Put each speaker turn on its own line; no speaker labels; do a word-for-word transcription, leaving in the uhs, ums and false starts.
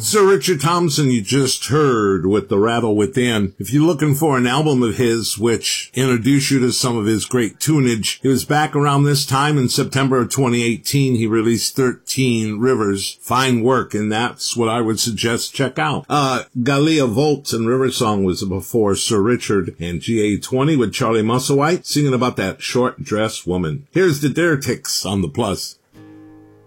Sir Richard Thompson you just heard with The Rattle Within. If you're looking for an album of his which introduced you to some of his great tunage, it was back around this time in September of twenty eighteen. He released thirteen Rivers. Fine work, and that's what I would suggest check out. Uh, Galia Volt and River Song was before Sir Richard, and G A twenty with Charlie Musselwhite singing about that short-dressed woman. Here's the Derricks on the Plus.